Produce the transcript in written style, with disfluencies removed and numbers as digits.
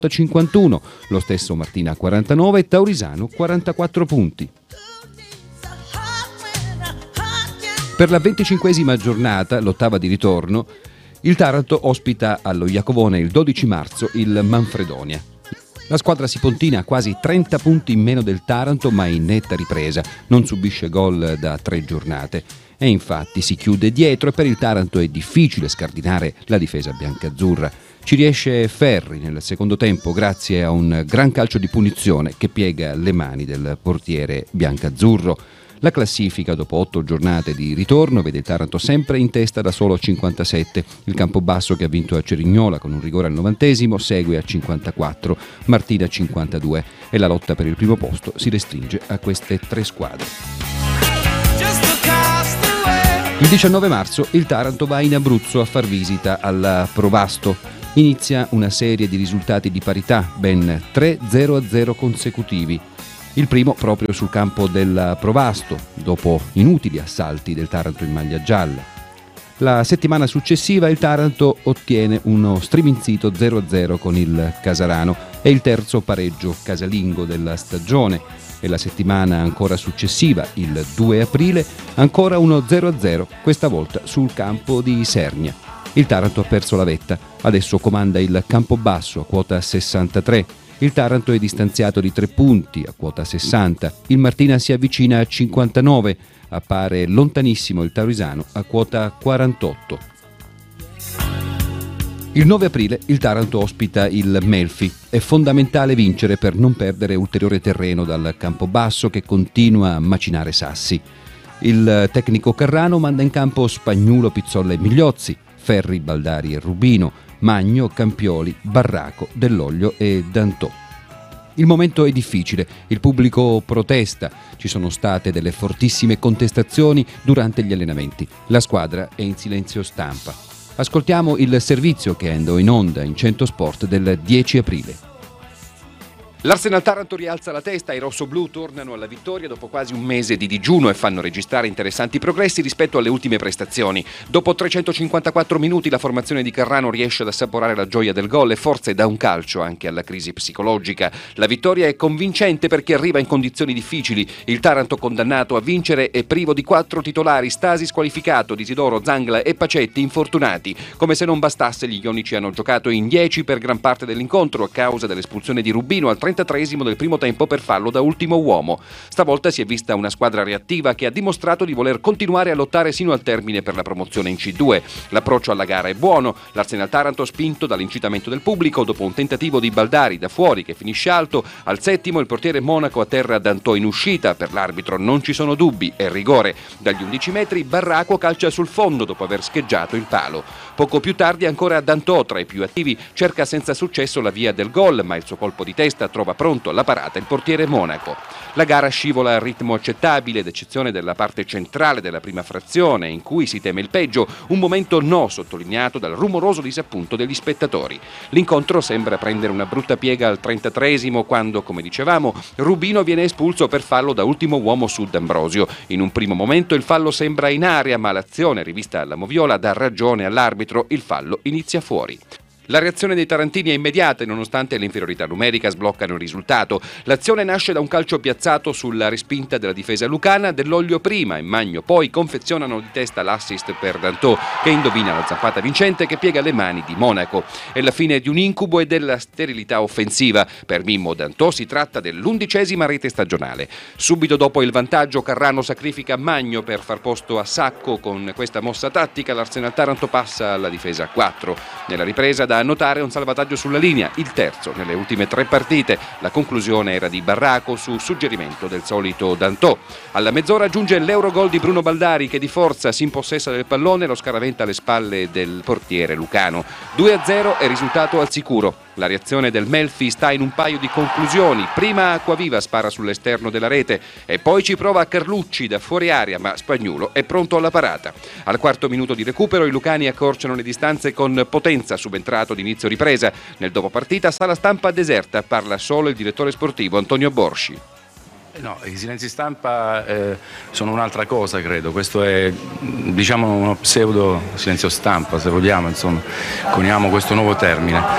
51, lo stesso Martina 49 e Taurisano 44 punti. Per la 25esima giornata, l'ottava di ritorno, il Taranto ospita allo Iacovone il 12 marzo il Manfredonia. La squadra sipontina ha quasi 30 punti in meno del Taranto, ma in netta ripresa, non subisce gol da 3 giornate e infatti si chiude dietro e per il Taranto è difficile scardinare la difesa biancazzurra. Ci riesce Ferri nel secondo tempo grazie a un gran calcio di punizione che piega le mani del portiere biancazzurro. La classifica dopo 8 giornate di ritorno vede il Taranto sempre in testa da solo a 57. Il Campobasso, che ha vinto a Cerignola con un rigore al 90°, segue a 54, Martina a 52 e la lotta per il primo posto si restringe a queste 3 squadre. Il 19 marzo il Taranto va in Abruzzo a far visita alla Provasto. Inizia una serie di risultati di parità, ben 3 0-0 consecutivi. Il primo proprio sul campo del Provasto, dopo inutili assalti del Taranto in maglia gialla. La settimana successiva il Taranto ottiene uno striminzito 0-0 con il Casarano e il terzo pareggio casalingo della stagione. E la settimana ancora successiva, il 2 aprile, ancora uno 0-0, questa volta sul campo di Isernia. Il Taranto ha perso la vetta, adesso comanda il Campobasso a quota 63. Il Taranto è distanziato di 3 punti a quota 60, il Martina si avvicina a 59, appare lontanissimo il Taurisano a quota 48. Il 9 aprile il Taranto ospita il Melfi. È fondamentale vincere per non perdere ulteriore terreno dal Campobasso che continua a macinare sassi. Il tecnico Carrano manda in campo Spagnuolo, Pizzolla e Migliozzi, Ferri, Baldari e Rubino, Magno, Campioli, Barraco, Dell'Oglio e Dantò. Il momento è difficile, il pubblico protesta, ci sono state delle fortissime contestazioni durante gli allenamenti. La squadra è in silenzio stampa. Ascoltiamo il servizio che andò in onda in 100 Sport del 10 aprile. L'Arsenal Taranto rialza la testa, i rossoblù tornano alla vittoria dopo quasi un mese di digiuno e fanno registrare interessanti progressi rispetto alle ultime prestazioni. Dopo 354 minuti la formazione di Carrano riesce ad assaporare la gioia del gol e forse dà un calcio anche alla crisi psicologica. La vittoria è convincente perché arriva in condizioni difficili. Il Taranto, condannato a vincere, è privo di 4 titolari, Stasi squalificato, Disidoro, Zangla e Pacetti infortunati. Come se non bastasse, gli ionici hanno giocato in 10 per gran parte dell'incontro a causa dell'espulsione di Rubino al 33esimo del primo tempo per fallo da ultimo uomo. Stavolta si è vista una squadra reattiva che ha dimostrato di voler continuare a lottare sino al termine per la promozione in C2. L'approccio alla gara è buono, l'Arsenal Taranto spinto dall'incitamento del pubblico dopo un tentativo di Baldari da fuori che finisce alto, al 7° il portiere Monaco a terra Dantò in uscita, per l'arbitro non ci sono dubbi, è rigore. Dagli 11 metri Barraco calcia sul fondo dopo aver scheggiato il palo. Poco più tardi ancora Dantò, tra i più attivi, cerca senza successo la via del gol, ma il suo colpo di testa trova pronto alla parata il portiere Monaco. La gara scivola a ritmo accettabile, ad eccezione della parte centrale della prima frazione, in cui si teme il peggio, un momento no sottolineato dal rumoroso disappunto degli spettatori. L'incontro sembra prendere una brutta piega al 33esimo, quando, come dicevamo, Rubino viene espulso per fallo da ultimo uomo su D'Ambrosio. In un primo momento il fallo sembra in area, ma l'azione rivista alla Moviola dà ragione all'arbitro, il fallo inizia fuori. La reazione dei tarantini è immediata e nonostante l'inferiorità numerica sbloccano il risultato. L'azione nasce da un calcio piazzato sulla respinta della difesa lucana, Dell'Oglio prima e Magno poi confezionano di testa l'assist per Dantò che indovina la zampata vincente che piega le mani di Monaco. È la fine di un incubo e della sterilità offensiva. Per Mimmo Dantò si tratta dell'11ª rete stagionale. Subito dopo il vantaggio Carrano sacrifica Magno per far posto a Sacco. Con questa mossa tattica l'Arsenal Taranto passa alla difesa a 4. Nella ripresa da notare un salvataggio sulla linea, il terzo nelle ultime 3 partite. La conclusione era di Barraco su suggerimento del solito Dantò. Alla mezz'ora giunge l'Eurogol di Bruno Baldari che di forza si impossessa del pallone e lo scaraventa alle spalle del portiere lucano. 2-0 è risultato al sicuro. La reazione del Melfi sta in un paio di conclusioni. Prima Acquaviva spara sull'esterno della rete e poi ci prova Carlucci da fuori area, ma Spagnuolo è pronto alla parata. Al 4° minuto di recupero i lucani accorciano le distanze con Potenza, subentrato d'inizio ripresa. Nel dopopartita sala stampa deserta, parla solo il direttore sportivo Antonio Borsci. No, i silenzi stampa sono un'altra cosa, credo. Questo è, diciamo, uno pseudo silenzio stampa, se vogliamo, insomma, coniamo questo nuovo termine.